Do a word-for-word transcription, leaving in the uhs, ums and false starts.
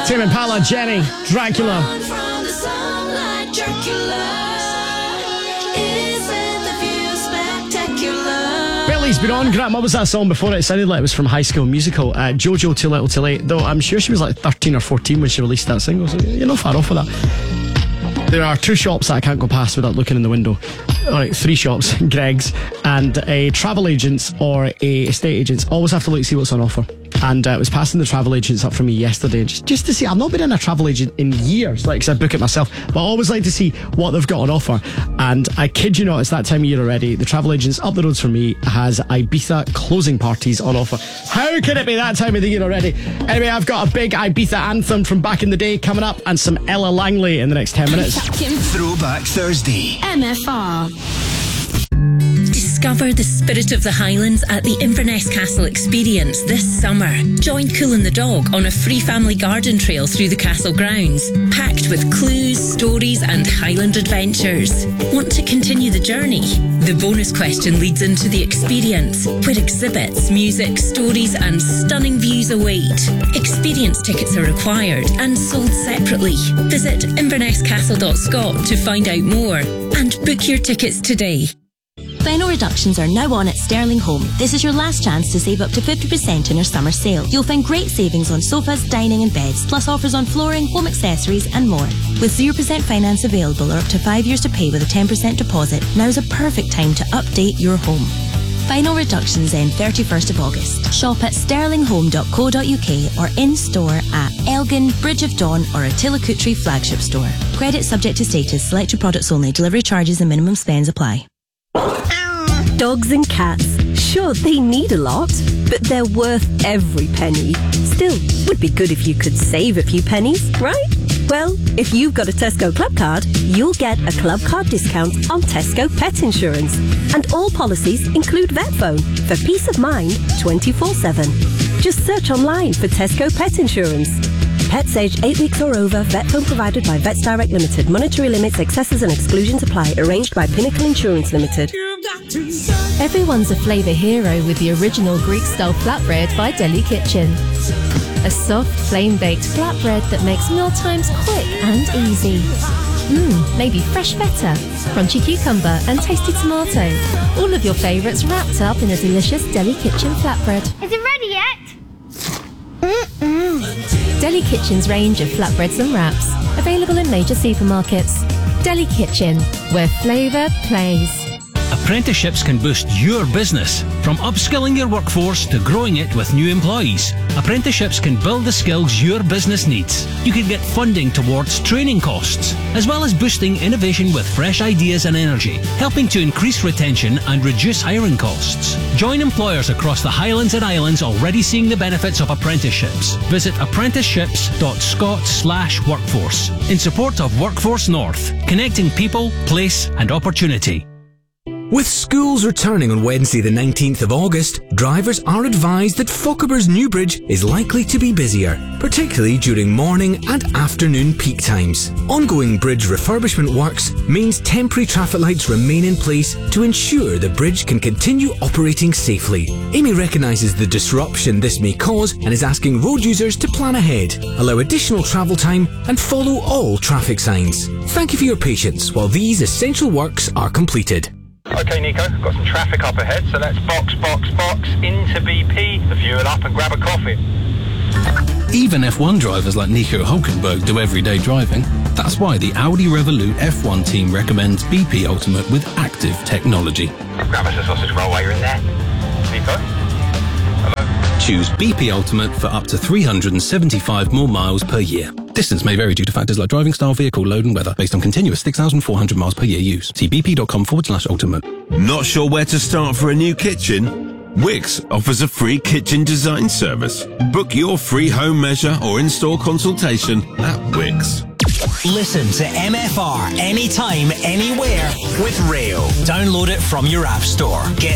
Tame Impala, Jenny, Dracula. Billy's been on. Grant, what was that song before it? It sounded like it was from High School Musical. Uh, Jojo, Too Little Too Late. Though I'm sure she was like thirteen or fourteen when she released that single, so you're not far off with that. There are two shops that I can't go past without looking in the window. Alright, three shops, Greg's, and a travel agents or a estate agents. Always have to look to see what's on offer. And uh, I was passing the travel agents up for me yesterday just, just to see. I've not been in a travel agent in years, like, because I book it myself, but I always like to see what they've got on offer. And I kid you not, it's that time of year already. The travel agents up the road from me has Ibiza closing parties on offer. How can it be that time of the year already? Anyway, I've got a big Ibiza anthem from back in the day coming up and some Ella Langley in the next ten minutes. Throwback Thursday. M F R. Discover the spirit of the Highlands at the Inverness Castle Experience this summer. Join Cool and the Dog on a free family garden trail through the castle grounds, packed with clues, stories and Highland adventures. Want to continue the journey? The bonus question leads into the experience, where exhibits, music, stories and stunning views await. Experience tickets are required and sold separately. Visit inverness castle dot scot to find out more and book your tickets today. Final reductions are now on at Sterling Home. This is your last chance to save up to fifty percent in our summer sale. You'll find great savings on sofas, dining and beds, plus offers on flooring, home accessories and more. With zero percent finance available or up to five years to pay with a ten percent deposit, now's a perfect time to update your home. Final reductions end thirty-first of August. Shop at sterling home dot co dot uk or in-store at Elgin, Bridge of Dawn or Attila Kutri flagship store. Credit subject to status. Selected products only. Delivery charges and minimum spends apply. Dogs and cats, sure, they need a lot, but they're worth every penny. Still, would be good if you could save a few pennies, right? Well, if you've got a Tesco Club card, you'll get a Club card discount on Tesco Pet Insurance. And all policies include VetPhone for peace of mind twenty-four seven. Just search online for Tesco Pet Insurance. Pets aged eight weeks or over, VetPhone provided by Vets Direct Limited. Monetary limits, excesses and exclusions apply. Arranged by Pinnacle Insurance Limited. Everyone's a flavour hero with the original Greek-style flatbread by Deli Kitchen. A soft, flame-baked flatbread that makes mealtimes quick and easy. Mmm, maybe fresh feta, crunchy cucumber and tasty tomato. All of your favourites wrapped up in a delicious Deli Kitchen flatbread. Is it ready yet? Mm-mm. Deli Kitchen's range of flatbreads and wraps, available in major supermarkets. Deli Kitchen, where flavour plays. Apprenticeships can boost your business. From upskilling your workforce to growing it with new employees, apprenticeships can build the skills your business needs. You can get funding towards training costs, as well as boosting innovation with fresh ideas and energy, helping to increase retention and reduce hiring costs. Join employers across the Highlands and Islands already seeing the benefits of apprenticeships. Visit apprenticeships dot scot slash workforce in support of Workforce North, connecting people, place and opportunity. With schools returning on Wednesday the nineteenth of August, drivers are advised that Fochabers Newbridge is likely to be busier, particularly during morning and afternoon peak times. Ongoing bridge refurbishment works means temporary traffic lights remain in place to ensure the bridge can continue operating safely. Amy recognises the disruption this may cause and is asking road users to plan ahead, allow additional travel time and follow all traffic signs. Thank you for your patience while these essential works are completed. Okay, Nico, got some traffic up ahead, so let's box, box, box into B P, fuel up and grab a coffee. Even F one drivers like Nico Hulkenberg do everyday driving. That's why the Audi Revolut F one team recommends B P Ultimate with active technology. Grab us a sausage roll while you're in there. Nico? Hello? Choose B P Ultimate for up to three hundred seventy-five more miles per year. Distance may vary due to factors like driving style, vehicle, load and weather, based on continuous six thousand four hundred miles per year use. See bp.com forward slash ultimate. Not sure where to start for a new kitchen? Wix offers a free kitchen design service. Book your free home measure or in-store consultation at Wix. Listen to M F R anytime, anywhere with Rail. Download it from your app store. Get